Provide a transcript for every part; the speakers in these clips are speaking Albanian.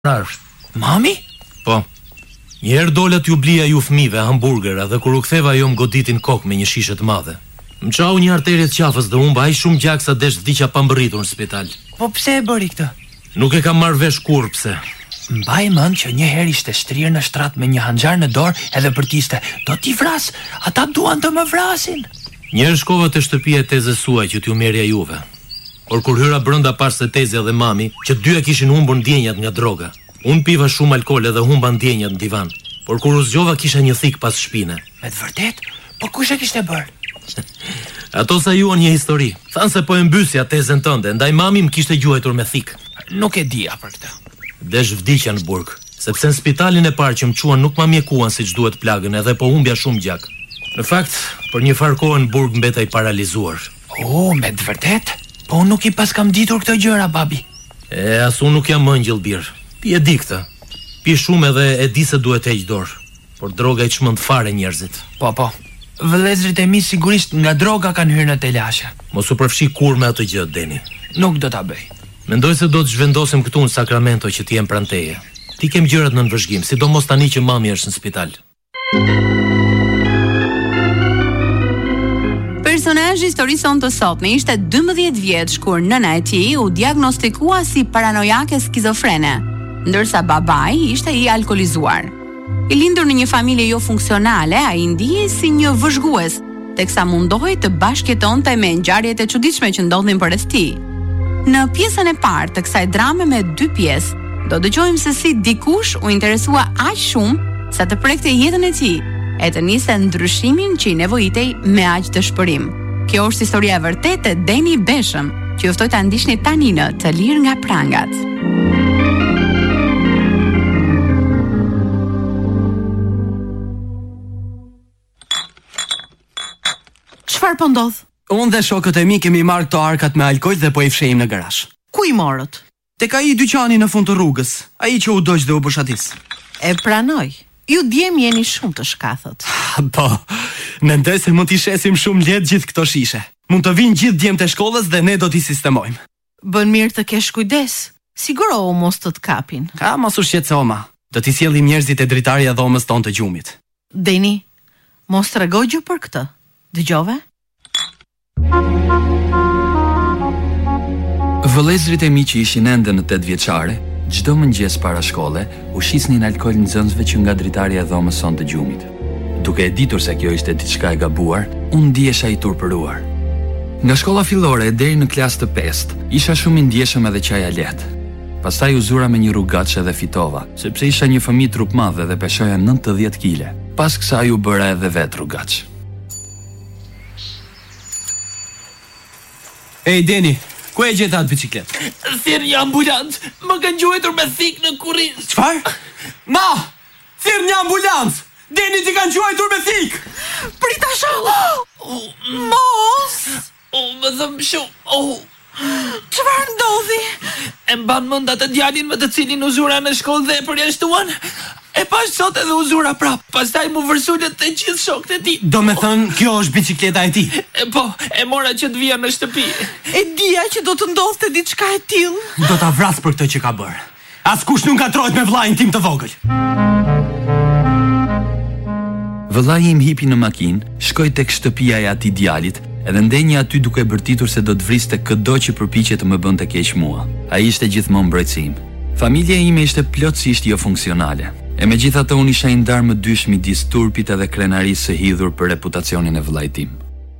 Mami? Po. Njerë dole t'ju blija ju fëmijëve hamburgera dhe kur u ktheva jo më goditin kokë me një shishe të madhe. Më qau një arterje të qafës dhe humba aq shumë gjak sa desh vdiqa pa mbërritur në spital. Po pse e bëri këtë? Nuk e kam marrë vesh kur pse. Mbaj mend që një herë ishte shtrirë në shtrat me një hanxhar në dorë edhe përtiste: "Do t'i vras, ata duan të më vrasin." Njerë shkova te shtëpia e tezës suaj që t'ju merja juve. Por kur hyra brenda pas se tezja dhe mami, që dyja kishin humbur ndjenjat nga droga. Unë piva shumë alkool edhe humba ndjenjat në divan. Por kur u zgjova kisha një thik pas shpine. Me të vërtet? Po kush e kishte bërë? Ato sa juan një histori. Thanë se po e mbysja tezën tënde, ndaj mami më kishte gjuajtur me thik. Nuk e dija për këtë. Desh vdiqja në burg, sepse në spitalin e parë që më quan nuk ma mjekuan siç duhet plagën edhe po humbja shumë gjak. Në fakt, për një farë kohë në burg mbeta i paralizuar. Me të vërtet? Po unë nuk i pas kam ditur këto gjëra, babi. As unë nuk jam ëngjël bir. Pi e di këtë. Pi shumë edhe e di se duhet heq dorë. Por droga i çmend fare njerëzit. Po. Vëllezërit e mi sigurisht nga droga kanë hyrë në telashe. Mos u përfshi kur me ato gjë, Deni. Nuk do ta bëj. Mendoj se do të zhvendosim këtu në Sacramento që t'jem pranë teje. Ti kem gjërat në nënvëzhgim, sidomos tani që mami është në spital. Personazhi i historisë sonë të sotme ishte 12 vjeç kur nëna e tij u diagnostikua si paranojake skizofrene, ndërsa babai ishte i alkolizuar. I lindur në një familje jo funksionale, ai ndihej si një vëzhgues, teksa mundohej të bashkëjetonte me ngjarjet e çuditshme që ndodhin përreth tij. Në pjesën e parë të kësaj drame me 2 pjesë, do dëgjojmë se si dikush u interesua aq shumë sa të prekte jetën e tij, e të niste ndryshimin që i nevojitej me aq dëshpërim. Kjo është historia e vërtetë e Deni Beshëm, që ju ftoj ta ndiqni tani në Të lirë nga prangat. Çfarë po ndodh? Unë dhe shokët e mi kemi marrë këto arkat me alkool dhe po i fshehim në garazh. Ku i morët? Tek ai dyqani në fund të rrugës, ai që u doq dhe u bëshatis. E pranoj. Ju djem jeni shumë të shkathët. Po, mendoj se mund t'i shesim shumë lehtë gjithë këto shishe. Mund të vinë gjithë djemtë e shkollës dhe ne do t'i sistemojmë. Bën mirë të kesh kujdes. Sigurohu mos të kapin. Mos u shqetëso ma. Do t'i sjellim njerëzit e dritarja dhomës tonë të gjumit. Deni, mos tregoj gjë për këtë. Dëgjove? Vëllezërit e mi që ishin ende në 8 vjeçare, çdo mëngjes para shkolle, ushisnin alkool nxënësve që nga dritarja e dhomës sonë të gjumit. Duke e ditur se kjo ishte diçka e gabuar, unë ndihesha i turpëruar. Nga shkolla fillore deri në klasë të 5, isha shumë i ndjeshëm edhe qaja lehtë. Pastaj u zura me një rrugaç edhe fitova, sepse isha një fëmijë trup madh dhe peshoja 90 kg. Pas kësaj u bëra edhe vet rrugaç. Ej Deni, ku e gjeta atë bicikletë? Thirr një ambulancë, më kanë gjuajtur me thik në kurriz. Çfarë? Ma! Thirr një ambulancë! Deni ti kanë gjuajtur me thik! Prita shoh! Mos! Më dhëm shumë. Çfarë ndodhi? E mban mend atë djalin me të cilin u zura në shkollë dhe e përjashtuan. E pash sot edhe u zura prap. Pastaj mu vërsullet të gjithë shokët e tij. Do me thënë, kjo është bicikleta e ti? Po, e mora që të vija në shtëpi. E dija që do të ndodhte diçka e tillë. Do ta vras për këtë që ka bërë. Askush nuk gatrohet me vllajin tim të vogël. Vëllai im hipi në makinë, shkoi tek shtëpia e atij djalit, edhe ndenjë aty duke bërtitur se do të vriste çdo që përpiqej të më bënte keq mua. Ai ishte gjithmonë mbrojtësim. Familja ime ishte plotësisht jo funksionale. E megjithatë unë isha i ndarë më dysh midis turpit edhe krenarisë së hidhur për reputacionin e vëllait tim.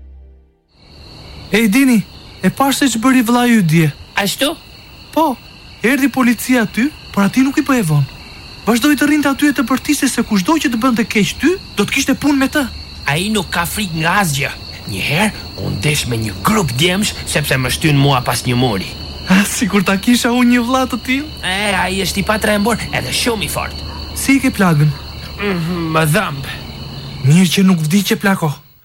Ej Dini, e pash se ç'bëri vllai yt dje? Ashtu? Po, erdhi policia aty, por ati nuk i po e von. Vazhdoi të rrinte aty e të bërtiste se kushdo që të bënte keq ty, do të kishte punë me të. Ai nuk ka frikë nga asgjë. Një herë unë desh me një grup djemsh sepse më shtyn mua pas një muri. Sikur ta kisha unë një vëlla të tillë. Ai është i patrembur edhe shumë i fortë. Si i ke plagën? Më dhëmb. Mirë që nuk vdiqe plako.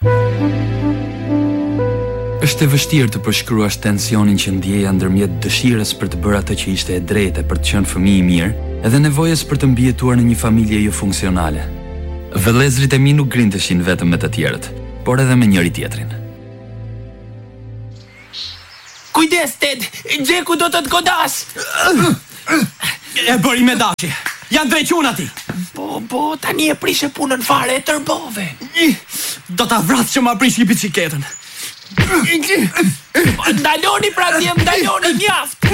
Është e vështirë të përshkruash tensionin që ndjeja ndërmjet dëshirës për të bërë atë që ishte e drejtë për të qenë fëmijë i mirë, edhe nevojës për të mbijetuar në një familje jo funksionale. Vëllezërit e mi nuk grindeshin vetëm me të tjerët, por edhe me njëri tjetrin. Kujdes, Ted, Gjeku do të të godas. E bëri me dashje. Janë drequn ati. Po, tani e prishe punën fare, e tërbove. Do ta vras që ma prish një bicikletën. Ndaloni pra djem, ndaloni, mjaft.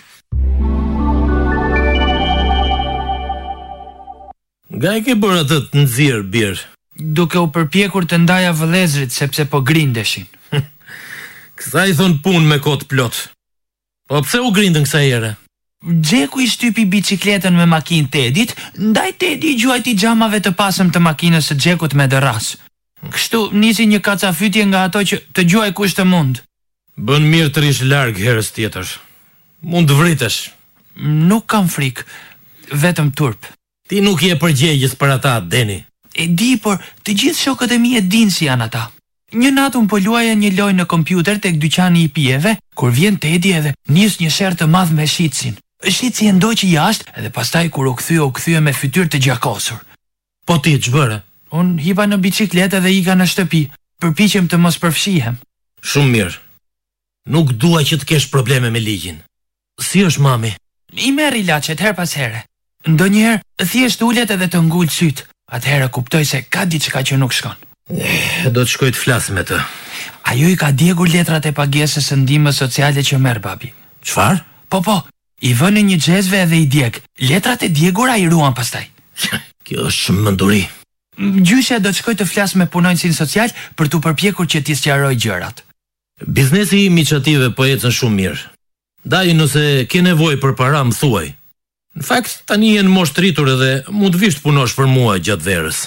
Nga e ke bërë atë të nxirr bir? Duke u përpjekur të ndaja vëllezrit sepse po grindeshin. Kësa i thon punë me kot plot. Po pse u grindën kësaj here? Xheku i shtypi bicikletën me makinë Tedit, ndaj Tedi i gjuajti xhamave të pasëm të makinës së Xhekut me derras. Kështu nisi një kacafytje nga ato që të gjuaj kush të mund. Bën mirë të rish larg herës tjetër. Mund të vritesh. Nuk kam frikë, vetëm turp. Ti nuk je përgjegjës për ata, Deni. E di, por të gjithë shokët e mi e dinë si janë ata. Një natë unë po luaja një lojë në kompjuter tek dyqani i pijeve, kur vjen Tedi edhe nis një sherr të madh me shitsin. Shitsi e ndoqi jashtë edhe pastaj kur u kthye me fytyrë të gjakosur. Po ti ç'bëre? Unë hipa në bicikletë dhe ika në shtëpi. Përpiqem të mos përfshihem. Shumë mirë. Nuk dua që të kesh probleme me ligjin. Si është mami? I merr ilaçet her pas here. Ndonjëherë thjesht ulet edhe të ngul syt. Atëherë kuptoj se ka diçka që nuk shkon. Do të shkoj të flas me të. Ajo i ka djegur letrat e pagesës së ndihmës sociale që merr babi. Çfarë? Po, i vënë në një xhezve edhe i djeg. Letrat e djegura i ruan pastaj. Kjo është shumë menduri. Gjysja do të shkoj të flas me punonjësin social për t'u përpjekur që t'i sqaroj gjërat. Biznesi i iniciative po ecën shumë mirë. Daj nëse ke nevojë për para më thuaj. Në fakt tani je në moshë të rritur edhe mund të vish të punosh për mua gjatë verës.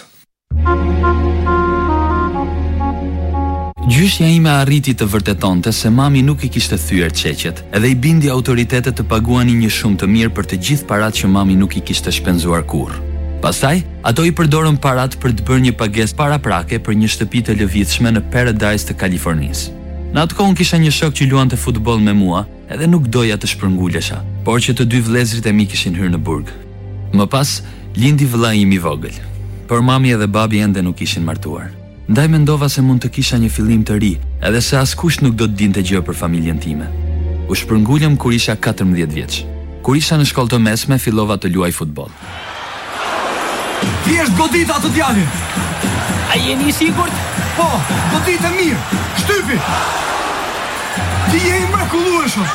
Gjyshja ime arriti të vërtetonte se mami nuk i kishte thyer çeqet, edhe i bindi autoritetet të paguanin një shumë të mirë për të gjithë paratë që mami nuk i kishte shpenzuar kurrë. Pastaj, ato i përdorën parat për të bërë një pagesë paraprake për një shtëpi të lëvizshme në Paradise të Kalifornisë. Në atë kohë kisha një shok që luante futboll me mua, edhe nuk doja të shpërngulesha, por që të dy vëllezërit e mi kishin hyrë në burg. Më pas, lindi vëllai im i vogël, por mami edhe babi ende nuk ishin martuar. Ndaj mendova se mund të kisha një fillim të ri, edhe se askush nuk do të dinte gjë për familjen time. U shpërngulem kur isha 14 vjeç. Kur isha në shkollë të mesme, fillova të luaj futboll. Thjesht godita atë djalin. A jeni sigurt? Po, godita mirë. Shtypi. Ti je i mrekullueshëm.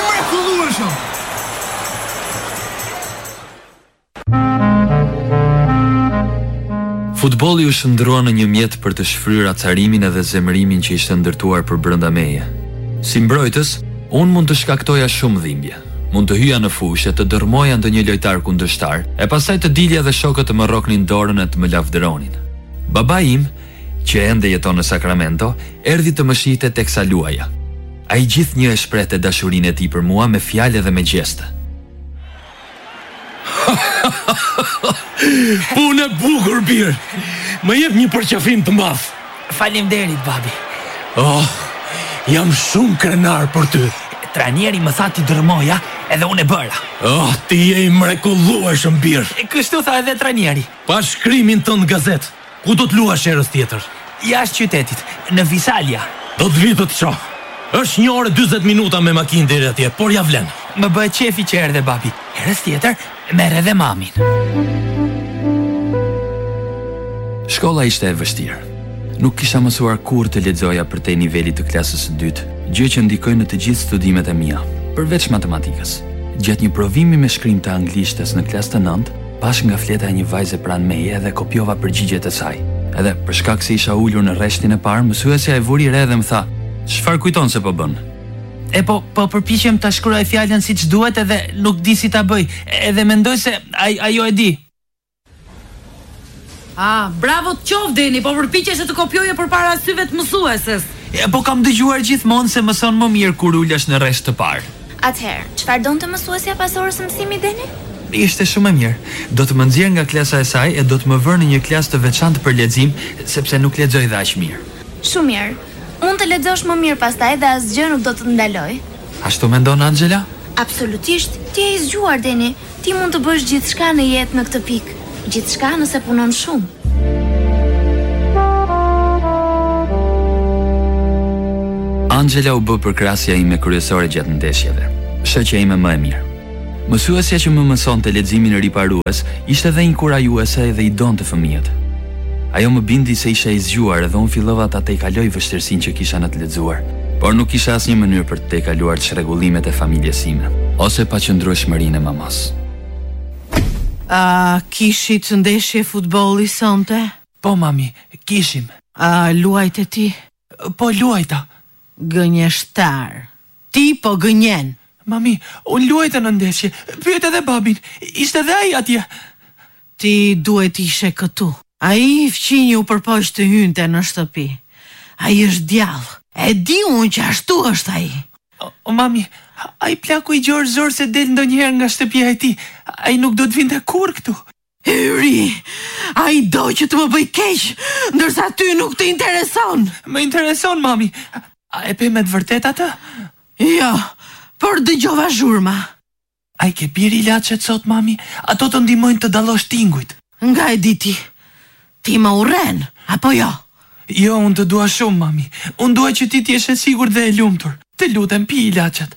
Futbolli u shndrua në një mjet për të shfryrë acarimin edhe zemërimin që ishte ndërtuar për brenda meje. Si mbrojtës, unë mund të shkaktoja shumë dhimbje. Mund të hyja në fushë, të dërmoja ndonjë lojtar kundërshtar, e pastaj të dilja dhe shokët të më rroknin dorën e të më lavdëronin. Babai im, që ende jeton në Sacramento, erdhi të më shihte teksa luaja. Ai gjithnjë e shprehte dashurinë e tij për mua me fjalë dhe me gjeste. Punë e bukur bir. Më jep një përqafim të madh. Faleminderit, babi. Oh, jam shumë krenar për ty. Trajneri më tha ti dërmoja, edhe unë e bëra. Oh, ti je i mrekullueshëm bir. Kështu tha edhe trajneri. Pa shkrimin tënd në gazetë, ku do të luash herës tjetër? Jashtë qytetit, në Visalia. Do të vi të shoh. Është 1 orë 40 minuta me makinë deri atje, por ja vlen. Më bëhet qefi që erdhe babi. Herës tjetër, merr edhe mamin. Shkolla ishte e vështirë. Nuk kisha mësuar kurrë të lexoja përtej nivelit të klasës së dytë, gjë që ndikoi në të gjithë studimet e mia, përveç matematikës. Gjatë një provimi me shkrim të anglishtes në klasë të 9, pash nga fleta e një vajze pranë meje dhe kopjova përgjigjet e saj. Edhe për shkak se isha ulur në rreshtin e parë, mësuesja e vuri re dhe më tha: "Çfarë kujton se po bën?" Po përpiqem ta shkruaj fjalën siç duhet edhe nuk di si ta bëj. Edhe mendoj se ajo e di. Bravo të qoftë Deni, po përpiqesh të kopjoje përpara syve të mësueses. Po kam dëgjuar gjithmonë se mëson më mirë kur ulesh në rresht të parë. Atëherë, çfarë donte mësuesja pas orës së mësimit Deni? Ishte shumë e mirë. Do të më nxjerr nga klasa e saj e do të më vërë në një klasë të veçantë për lexim, sepse nuk lexoj dhe aq mirë. Shumë mirë. Mund të lexosh më mirë pastaj dhe asgjë nuk do të ndaloj. Ashtu mendon Angela? Absolutisht. Ti je i zgjuar Deni. Ti mund të bësh gjithçka në jetë në këtë pikë. Gjithçka nëse punon shumë. Angela u bë përkrasja ime kryesore gjatë ndeshjeve. Shoqja ime më e mirë. Mësuesja që më mësonte leximin e riparues ishte edhe inkurajuese dhe i donte fëmijët. Ajo më bindi se isha i zgjuar edhe unë fillova ta tejkaloj vështirësinë që kisha në të lexuar, por nuk kisha asnjë mënyrë për të tejkaluar çrregullimet e familjes sime, ose paqëndrueshmërinë e mamas. A kishit ndeshje futbolli sonte? Po, mami, kishim. A luajte ti? Po, luajta. Gënjeshtar. Ti po gënjen. Mami, unë luajta në ndeshje. Pyet edhe babin. Ishte edhe ai atje. Ti duhet ishe këtu. Ai fqinj u përpoq të hynte në shtëpi. Ai është djallë. E di unë që ashtu është ai. O mami, ai plaku i gjorë zor se del ndonjëherë nga shtëpia e tij. Ai nuk do të vinte kur këtu. Hyri, ai do që të më bëj keq, ndërsa ty nuk të intereson. Më intereson, mami. A e pe me të vërtet atë? Jo, por dëgjova zhurma. Ai ke pirë ilaçet sot, mami? Ato të ndihmojnë të dallosh tingujt. Nga e di ti? Ti më urren, apo jo? Jo, unë të dua shumë, mami. Unë dua që ti t'jesh e sigurt dhe e lumtur. Të lutem, pi ilaçet.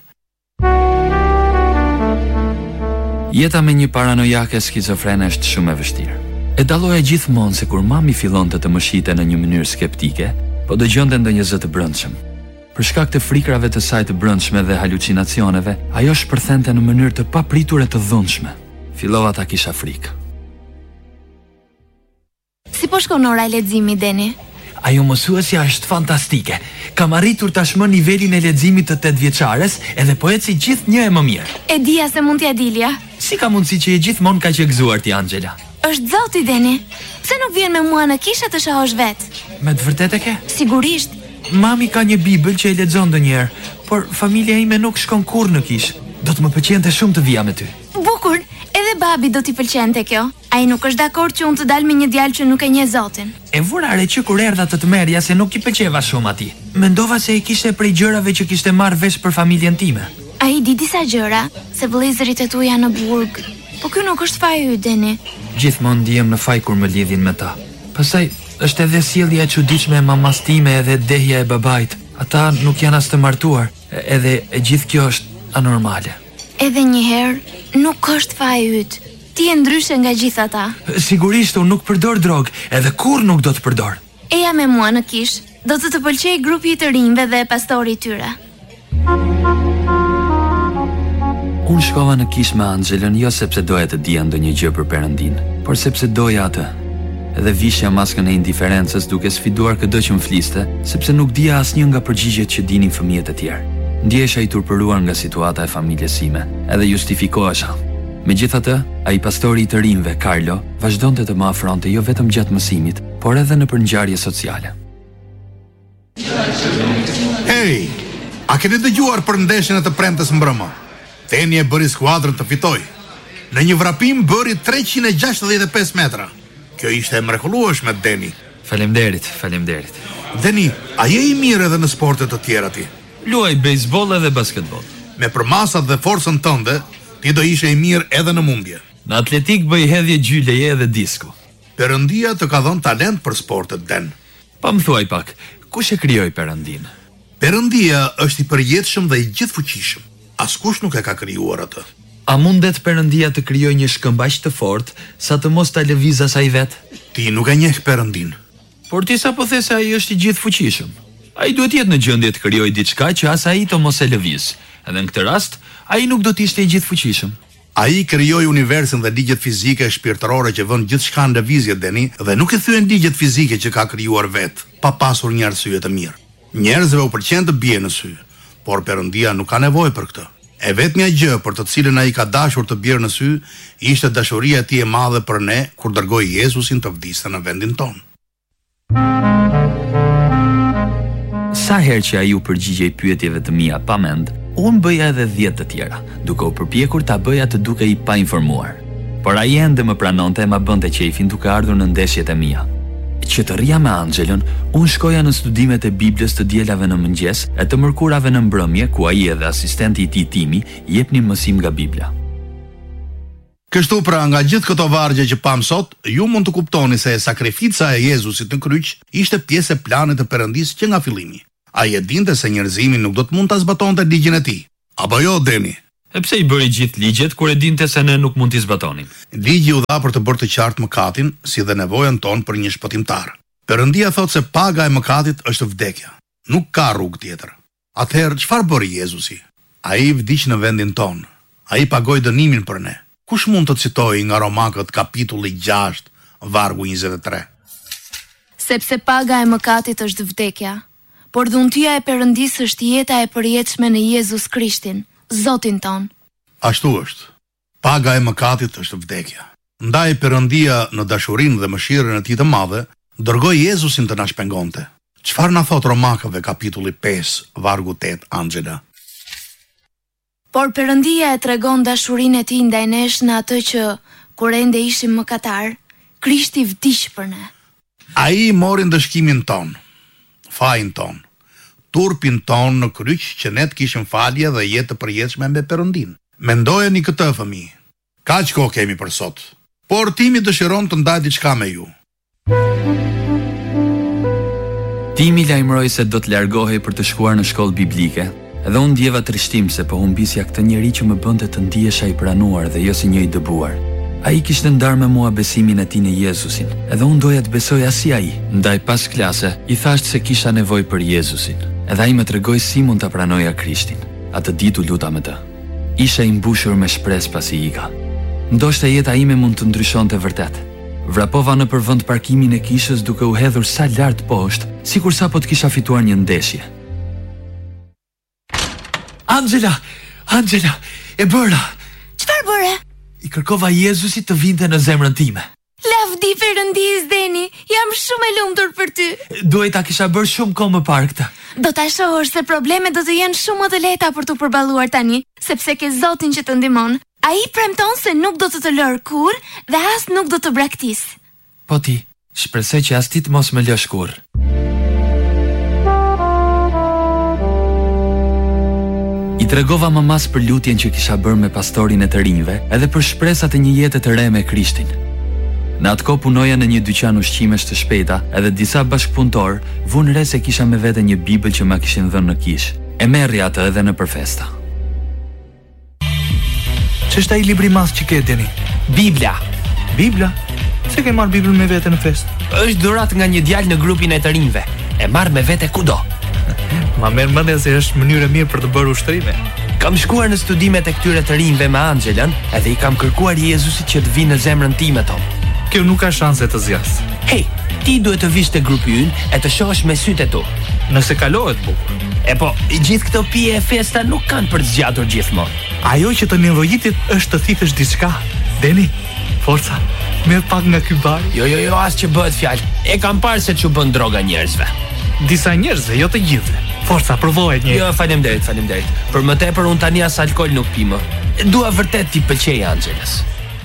Jeta me një paranojake skizofrene është shumë e vështirë. E dalloja gjithmonë se kur mami fillonte të më shite në një mënyrë skeptike, po dëgjonte ndonjë zë të brendshëm. Për shkak të frikrave të saj të brendshme dhe halucinacioneve, ajo shpërthente në mënyrë të papritur e të dhunshme. Fillova ta kisha frikë. Si po shkon ora e leximit, Deni? Ajo mësuesja është fantastike. Kam arritur tashmë nivelin e leximit të 8 vjeçares edhe po eci gjithnjë e më mirë. E dija se mund t'ja dilja. Si ka mundësi që je gjithmonë kaq e gëzuar ti, Angela? Është zoti, Deni. Pse nuk vjen me mua në kishë të shohësh vet? Me të vërtetë ke? Sigurisht. Mami ka një bibël që e lexon ndonjëherë, por familja ime nuk shkon kurrë në kishë. Do të më pëlqente shumë të vija me ty. Bukur. Edhe babi do t'i pëlqente kjo. Ai nuk është dakord që unë të dal me një djalë që nuk e njeh Zotin. E vura re që kur erdha të merja se nuk i pëlqeva shumë atij. Mendova se i kishte prej gjërave që kishte marrë vesh për familjen time. Ai di disa gjëra, se vëllezërit e tu janë në burg. Po ky nuk është faji yt, Deni. Gjithmonë ndihem në faj kur më lidhin me ta. Pastaj është edhe sjellja e çuditshme e mamas time edhe dehja e babait. Ata nuk janë as të martuar, edhe e gjithë kjo është anormale. Edhe një herë nuk është faji yt. Ti je ndryshe nga gjithë ata. Sigurisht unë nuk përdor drog, edhe kurrë nuk do të përdor. Eja me mua në kish. Do të pëlqej grupi i të rinjve dhe pastori i tyre. Unë shkova në kish me Angelën jo sepse doja të dija ndonjë gjë për Perëndin, por sepse doja atë. Edhe vishja maskën e indiferencës duke sfiduar çdo që më fliste, sepse nuk dija asnjë nga përgjigjet që dinin fëmijët e tjerë. Ndjehesha i turpëruar nga situata e familjes sime, edhe justifikohesha. Megjithatë, ai pastori i të rinjve, Carlo, vazhdonte të më afronte jo vetëm gjatë mësimit, por edhe në ngjarje sociale. Hey, a keni dëgjuar për ndeshjen e të premtes mbrëmë? Deni e bëri skuadrën të fitoj. Në një vrapim bëri 365 metra. Kjo ishte e mrekullueshme, Deni. Faleminderit. Deni, a je i mirë edhe në sportet të tjera ti? Luaj bejsboll edhe basketboll. Me përmasat dhe forcën tënde, ti do ishe i mirë edhe në mundje. Në atletik bëj hedhje gjyleje edhe disku. Perëndia të ka dhënë talent për sportet, Den. Pa më thuaj pak, kush e krijoi Perëndin? Perëndia është i përjetshëm dhe i gjithfuqishëm. Askush nuk e ka krijuar atë. A mundet Perëndia të krijojë një shkëmbaq të fortë sa të mos ta lëviz as ai vet? Ti nuk e njeh Perëndin. Por ti sapo the se ai është i gjithfuqishëm. Ai duhet jetë në gjendje të krijojë diçka që as ai të mos e lëviz. Edhe në këtë rast, ai nuk do të ishte i gjithfuqishëm. Ai krijoi universin dhe ligjet fizike shpirtërore që vën gjithçka në lëvizje, Deni, dhe nuk i thyen ligjet fizike që ka krijuar vet, pa pasur një arsye të mirë. Njerëzve u pëlqen të bien në sy, por Perëndia nuk ka nevojë për këtë. E vetmja gjë për të cilën ai ka dashur të bjerë në sy ishte dashuria e tij e madhe për ne kur dërgoi Jezusin të vdiste në vendin tonë. Sa herë që ai u përgjigjej pyetjeve të mia pa mend, unë bëja edhe 10 të tjera, duke u përpjekur ta bëja të duke i pa informuar. Por ai ende më pranonte e ma bënte qejfin duke ardhur në ndeshjet e mia. Që të rria me Angelën, unë shkoja në studimet e Biblës të dielave në mëngjes e të mërkurave në mbrëmje, ku ai edhe asistenti i tij Timi jepnin mësim nga Bibla. Kështu pra, nga gjithë këto vargje që pam sot, ju mund të kuptoni se sakrifica e Jezusit në kryq ishte pjesë e planit të Perëndisë që nga fillimi. Ai e dinte se njerëzimi nuk do të mund ta zbatonte ligjin e tij. Apo jo, Deni? E pse i bëri gjithë ligjet kur e dinte se ne nuk mund t'i zbatonim? Ligji u dha për të bërë të qartë mëkatin, si dhe nevojën tonë për një shpëtimtar. Perëndia thot se paga e mëkatit është vdekja. Nuk ka rrugë tjetër. Atëherë çfarë bëri Jezusi? Ai vdiq në vendin tonë. Ai pagoi dënimin për ne. Kush mund të citojë nga Romakët kapitulli 6, vargu 23? Sepse paga e mëkatit është vdekja, por dhuntia e Perëndisë është jeta e përjetshme në Jezus Krishtin, Zotin ton. Ashtu është. Paga e mëkatit është vdekja. Ndaj Perëndia në dashurinë dhe mëshirën e tij të madhe, dërgoi Jezusin të na shpengonte. Çfarë na thot Romakëve kapitulli 5, vargu 8, Angela? Por Perëndia e tregon dashurinë e tij ndaj nesh në atë që, kur ende ishim mëkatar, Krishti vdiq për ne. Ai mori ndëshkimin ton, fajin ton, turpin ton në kryq që ne të kishim falje dhe jetë të përjetshme me Perëndin. Mendojeni këtë, fëmijë. Kaq kohë kemi për sot. Por Timi dëshiron të ndaj diçka me ju. Timi lajmëroi se do të largohej për të shkuar në shkollë biblike, edhe unë ndjeva trishtim se po humbisja këtë njeri që më bënte të ndihesha i pranuar dhe jo si një i dëbuar. Ai kishte ndarë me mua besimin e tij në Jezusin, edhe unë doja të besoja si ai. Ndaj pas klase, i thash se kisha nevojë për Jezusin, edhe ai më tregoi si mund ta pranoja Krishtin. Atë ditë u luta me të. Isha i mbushur me shpresë pasi ika. Ndoshta jeta ime mund të ndryshonte vërtet. Vrapova në përvend parkimin e kishës duke u hedhur sa lart poshtë, sikur sa po të kisha fituar një ndeshje. Angela, e bëra. Çfarë bëre? I kërkova Jezusit të vinte në zemrën time. Lavdi Perëndis, Deni, jam shumë e lumtur për ty. Duhet ta kisha bërë shumë kohë më parë këtë. Do ta shohësh se problemet do të jenë shumë më të lehta për t'u përballuar tani, sepse ke Zotin që të ndihmon. Ai premton se nuk do të lërë kurrë dhe as nuk do të braktis. Po ti, shpresoj që as ti të mos më lësh kurrë. I tregova mamas për lutjen që kisha bërë me pastorin e të rinjve, edhe për shpresat e një jete të re me Krishtin. Në atë kohë punoja në një dyqan ushqimesh të shpejta, edhe disa bashkëpunëtor vunë re se kisha me vete një Bibël që ma kishin dhënë në kishë. E merrja atë edhe në përfesta. Ç'është ai libri i madh që ke, Deni? Bibla. Bibla? Se ke marrë Biblën me vete në festë? Është dhuratë nga një djalë në grupin e të rinjve. E marr me vete kudo. Ma merr mendja se është mënyrë e mirë për të bërë ushtrime. Kam shkuar në studimet e këtyre të rinjve me Angelën, edhe i kam kërkuar Jezusit që të vinë në zemrën time tonë. Kjo nuk ka shanse të zjas. Hey, ti duhet të vish te grupi ynë e të shohësh me sytë e tu. Nëse kalohet bukur. E po, gjithë këto pije e festa nuk kanë për të zgjatur gjithmonë. Ajo që të nevojitit është të thithësh diçka. Deni, forca, merr pak nga ky bar. Jo, as që bëhet fjalë. E kam parë se çu bën droga njerëzve. Disa njerëzve, jo të gjithë. Forca, provohet një. Jo, faleminderit. Për më tepër unë tani as alkool nuk pi më. Dua vërtet t'i pëlqej Angelës.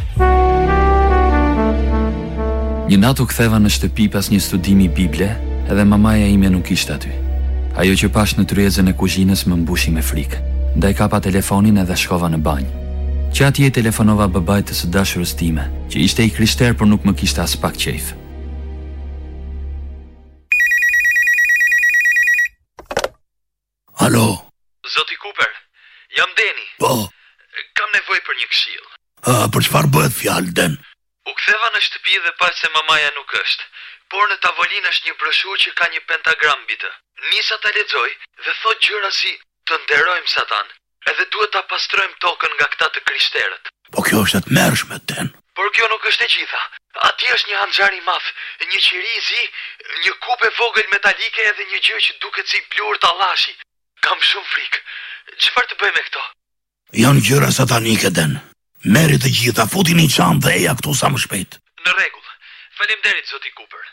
Një natë u ktheva në shtëpi pas një studimi Bible, edhe mamaja ime nuk ishte aty. Ajo që pash në tryezën e kuzhinës më mbushi me frikë. Ndaj kapa telefonin edhe shkova në banjë. Që atje telefonova babait të së dashurës time, që ishte i krishter por nuk më kishte as pak qejf. Alo. Zoti Cooper, jam Deni. Po. Kam nevojë për një këshill. Për çfarë bëhet fjalë, Den? U ktheva në shtëpi dhe pash se mamaja nuk është, por në tavolinë është një broshurë që ka një pentagram mbi të. Nisa ta lexoj dhe thot gjëra si të nderojmë Satan, edhe duhet ta pastrojmë tokën nga këta të krishterët. Po kjo është e tmerrshme, Den. Por kjo nuk është e gjitha. Atje është një hanxhar i madh, një qiri i zi, një kupë e vogël metalike edhe një gjë që duket si blur tallashi. Kam shumë frikë. Çfarë të bëj me këto? Janë gjëra satanike, Den. Merri të gjitha, futi një çantë dhe eja këtu sa më shpejt. Në rregull. Faleminderit zoti Cooper.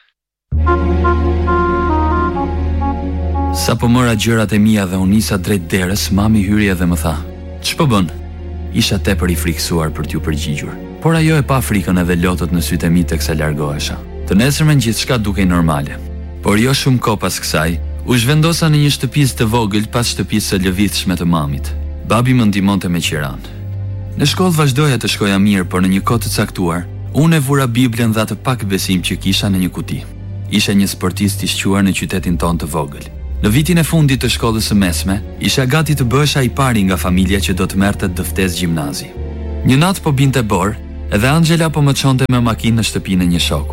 Sa po mëra gjërat e mia dhe u nisa drejt derës, mami hyri edhe më tha: "Ç'po bën?" Isha tepër i frikësuar për t'ju përgjigjur, por ajo e pa frikën edhe lotët në sytë e mi teksa largohesha. Të nesërmen gjithçka dukej normale, por jo shumë kohë pas kësaj, u zhvendosa në një shtëpisë të vogël pas shtëpisë së lëvizshme të mamit. Babi më ndihmonte me qiran. Në shkollë vazhdoja të shkoja mirë, por në një kohë të caktuar, unë e vura Biblën dhe atë pak besim që kisha në një kuti. Isha një sportist i shquar në qytetin ton të vogël. Në vitin e fundit të shkollës së mesme, isha gati të bësha I pari nga familja që do të merrte dëftesë gjimnazi. Një natë po binte borë, edhe Angela po më çonte me makinë në shtëpinë e një shoku.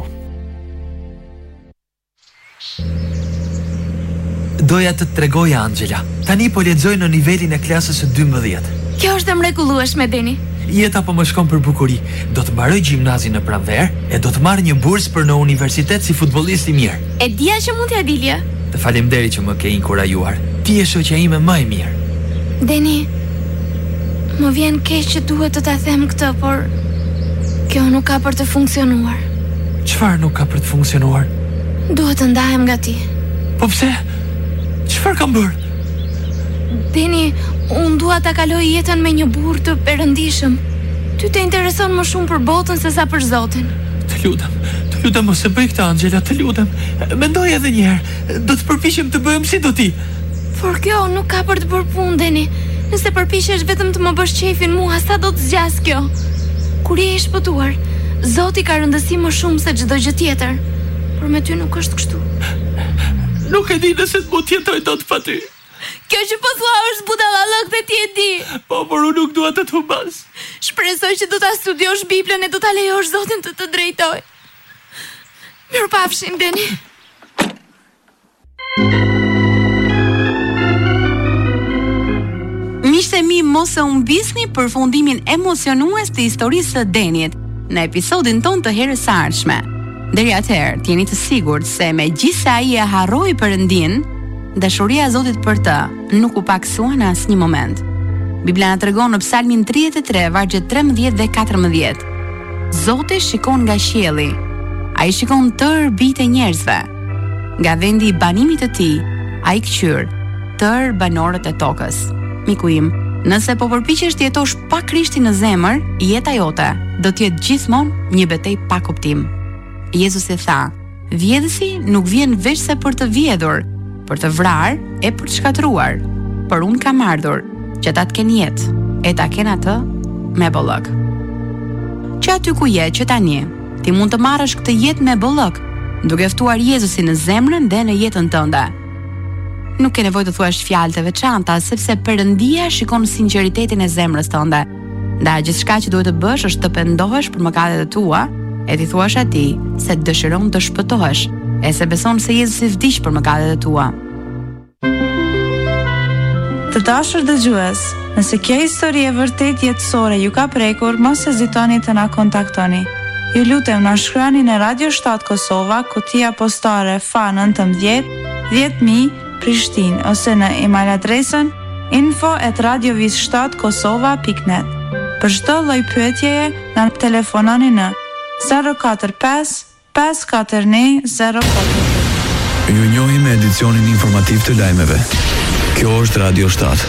Doja të të tregoja, Angela. Tani po lexoj në nivelin e klasës së 12. Kjo është e mrekullueshme, Deni. Jeta po më shkon për bukuri. Do të mbaroj gjimnazin në pranverë e do të marr një bursë për në universitet si futbollist I mirë. E dija që mund t'ja dilja. Të faleminderit që më ke inkurajuar. Ti je shoqja ime më e mirë. Deni, më vjen keq që duhet të ta them këtë, por kjo nuk ka për të funksionuar. Çfarë nuk ka për të funksionuar? Duhet të ndahem nga ti. Po pse? Çfarë kam bërë? Deni, unë dua ta kaloj jetën me një burr të perëndishëm. Ty të intereson më shumë për botën se sa për Zotin. Të lutem mos e bëj këtë, Angela, të lutem. Mendoj edhe një herë, do të përpiqem të bëhem si do ti. Por kjo nuk ka për të bërë punë, Deni. Nëse përpiqesh vetëm të më bësh qefin mua, sa do të zgjas kjo? Kur je I shpëtuar, Zoti ka rëndësi më shumë se çdo gjë tjetër. Por me ty nuk është kështu. Nuk e di nëse të mund të jetoj dot pa ty. Kjo që po thua është budallallëk dhe ti e di. Po, por unë nuk dua të të humbas. Shpresoj që do ta studiosh Biblën e do ta lejosh Zotin të të drejtoj. Mirupafshim, Deni. Miqtë e mi, mos e humbisni përfundimin emocionues të historisë së Denit në episodin ton të herës së ardhshme. Deri atëherë, jeni të sigurt se megjithse ai e harroi Perëndin, dashuria e Zotit për të nuk u paksua në asnjë moment. Bibla na tregon në Psalmin 33, vargjet 13 dhe 14. Zoti shikon nga qielli. Ai shikon tërë bijtë e njerëzve. Nga vendi I banimit të tij, ai kqyr tërë banorët e tokës. Miku im, nëse po përpiqesh të jetosh pa Krishtin në zemër, jeta jote do të jetë gjithmonë një betejë pa kuptim. Jezusi tha: "Vjedhësi nuk vjen veç se për të vjedhur, për të vrarë e për të shkatruar, por unë kam ardhur që ta të kenë jetë, e ta kenë atë me bollëk." Që aty ku je që tani, ti mund të marrësh këtë jetë me bollëk, duke ftuar Jezusin në zemrën dhe në jetën tënde. Nuk ke nevojë të thuash fjalë të veçanta, sepse Perëndia shikon sinqeritetin e zemrës tënde. Ndaj gjithçka që duhet të bësh është të pendohesh për mëkatet e tua, e ti thuash atij se dëshiron të shpëtohesh, e se beson se Jezusi vdiq për mëkatet e tua. Të dashur dëgjues, nëse kjo histori e vërtet jetësore ju ka prekur, mos hezitoni të na kontaktoni. Ju lutem na shkruani në Radio 7 Kosova, kutia postare FA19 10000 Prishtinë, ose në email adresën info@radiovis7kosova.net. Për çdo lloj pyetjeje na telefononi në 045 541 04. Ju njohim me edicionin informativ të lajmeve. Kjo është Radio 7.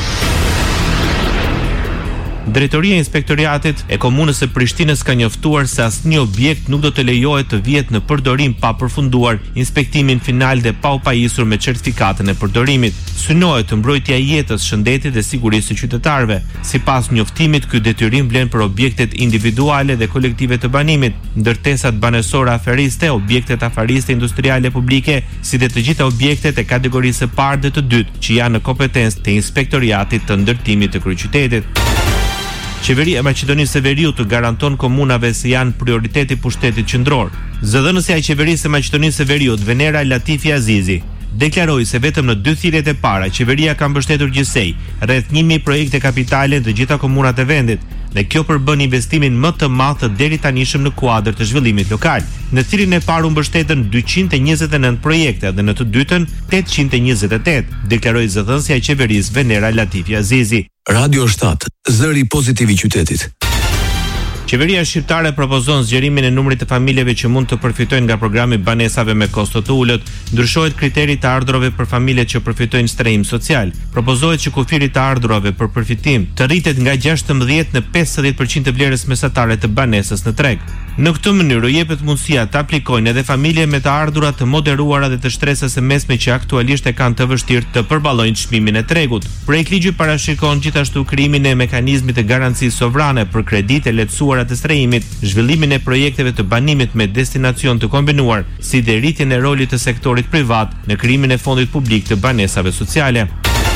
Drejtoria e Inspektoriatit e Komunës së Prishtinës ka njoftuar se asnjë objekt nuk do të lejohet të vihet në përdorim pa përfunduar inspektimin final dhe pa u pajisur me certifikatën e përdorimit. Synohet mbrojtja e jetës, shëndetit dhe sigurisë së qytetarëve. Sipas njoftimit, ky detyrim vlen për objektet individuale dhe kolektive të banimit, ndërtesat banesore aferiste, objektet afariste industriale publike, si dhe të gjitha objektet e kategorisë së parë dhe të dytë që janë në kompetencë të Inspektoriatit të Ndërtimit të Kryeqytetit. Qeveria e Maqedonisë së Veriut të garanton komunave se janë prioriteti pushtetit qendror. Zëdhënësja e Qeverisë së Maqedonisë së Veriut, Venera Latifi Azizi, deklaroi se vetëm në 2 thirrjet e para qeveria ka mbështetur gjithsej rreth 1000 projekte kapitale në të gjitha komunat e vendit, dhe kjo përbën investimin më të madh të deri tanishëm në kuadër të zhvillimit lokal. Në thirrjen e parë u mbështetën 229 projekte dhe në të dytën 828, deklaroi zëdhënësja e qeverisë Venera Latifi Azizi. Radio 7, zëri pozitiv I qytetit. Qeveria shqiptare propozon zgjerimin e numrit të familjeve që mund të përfitojnë nga programi banesave me kosto të ulët. Ndryshohet kriteri të ardhurave për familjet që përfitojnë strehim social. Propozohet që kufiri të ardhurave për përfitim të rritet nga 16 në 50% të vlerës mesatare të banesës në treg. Në këtë mënyrë jepet mundësia të aplikojnë edhe familje me të ardhura të moderuara dhe të shtresës së mesme që aktualisht e kanë të vështirë të përballojnë çmimin e tregut. Projektligji parashikon gjithashtu krijimin e mekanizmit të garancisë sovrane për kreditë lehtësuara të strehimit, zhvillimin e projekteve të banimit me destinacion të kombinuar, si dhe rritjen e rolit të sektorit privat në krijimin e fondit publik të banesave sociale.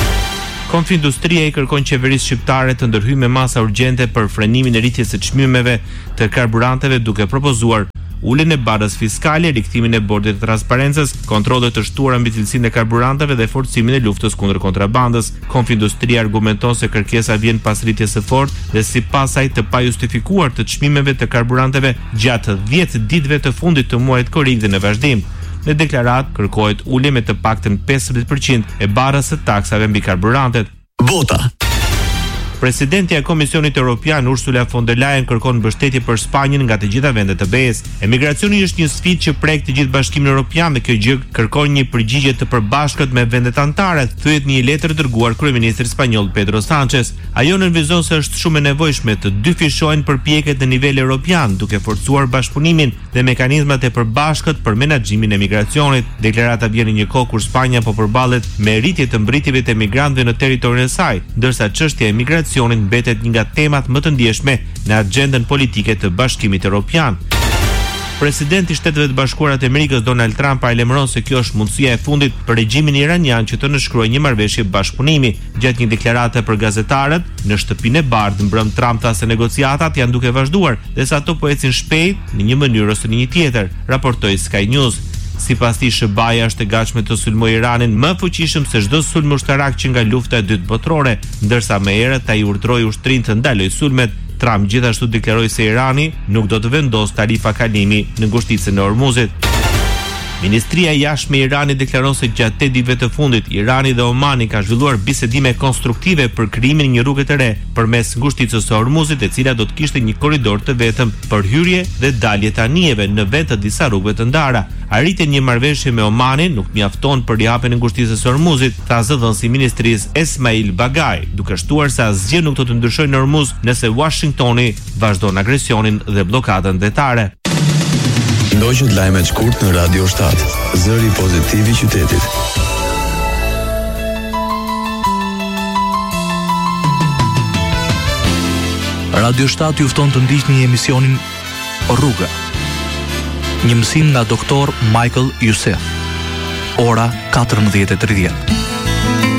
Konfindustria i kërkon qeverisë shqiptare të ndërhyjë me masa urgjente për frenimin e rritjes së çmimeve të karburanteve duke propozuar uljen e barrës fiskale, rikthimin e bordit të transparencës, kontrollet të shtuara mbi cilësinë e karburanteve dhe forcimin e luftës kundër kontrabandës. Konfindustria argumenton se kërkesa vjen pas rritjes së fortë dhe sipas saj të pajustifikuar të çmimeve të karburanteve gjatë 10 ditëve të fundit të muajit korrik dhe në vazhdim. Në deklarat kërkohet ulje me të paktën 15% e barrës së taksave mbi karburantet. Bota. Presidentja e Komisionit Evropian Ursula von der Leyen kërkon mbështetje për Spanjën nga të gjitha vendet të BE-s. Emigracioni është një sfidë që prek të gjithë Bashkimin Evropian dhe kjo gjë kërkon një përgjigje të përbashkët me vendet anëtare, thuhet në një letër dërguar kryeministrit spanjoll Pedro Sánchez. Ajo nënvizon se është shumë e nevojshme të dyfishojnë përpjekjet në nivel evropian, duke forcuar bashkëpunimin dhe mekanizmat e përbashkët për menaxhimin e migracionit. Deklarata vjen në një kohë kur Spanja po përballet me rritje të mbritjeve të emigrantëve në territorin e saj, ndërsa çështja e migracionit mbetet një nga temat më të ndjeshme në agjendën politike të Bashkimit Evropian. Presidenti i Shteteve të Bashkuara të Amerikës Donald Trump paralajmëron se kjo është mundësia e fundit për regjimin iranian që të nënshkruajë një marrëveshje bashkëpunimi. Gjatë një deklarate për gazetarët në Shtëpinë e Bardhë, mbrëm Trump tha se negociatat janë duke vazhduar dhe se ato po ecin shpejt në një mënyrë ose në një tjetër, raportoi Sky News. Sipas tij, SBA është e gatshme të sulmojë Iranin më fuqishëm se çdo sulm ushtarak që nga lufta e dytë botërore, ndërsa më herët ai urdhëroi ushtrinë të ndalojë sulmet. Trump gjithashtu deklaroi se Irani nuk do të vendosë tarifa kalimi në ngushticën e Hormuzit. Ministria e Jashtme e Iranit deklaron se gjatë 8 ditëve të fundit, Irani dhe Omani kanë zhvilluar bisedime konstruktive për krijimin e një rruge të re përmes ngushticës së Hormuzit, e cila do të kishte një korridor të vetëm për hyrje dhe dalje të anijeve në vend të disa rrugëve të ndara. Arritja e një marrëveshje me Omanin nuk mjafton për japjen e ngushticës së Hormuzit, tha zëdhënësi i ministrisë Esmail Bagai, duke shtuar se asgjë nuk do të ndryshojë në Hormuz nëse Washingtoni vazhdon agresionin dhe bllokadën detare. Ndoqët lajmet shkurt në Radio 7, zëri pozitiv i qytetit. Radio 7 ju fton të ndiqni emisionin Rruga. Një mësim nga doktor Michael Youssef. Ora 14:30.